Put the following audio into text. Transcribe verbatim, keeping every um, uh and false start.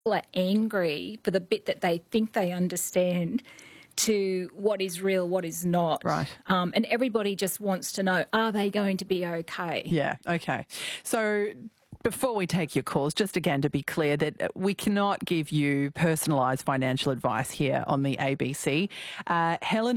people are angry for the bit that they think they understand to what is real, what is not. Right. Um, and everybody just wants to know, are they going to be okay? Yeah, okay. So before we take your calls, just again to be clear that we cannot give you personalised financial advice here on the A B C. Uh, Helen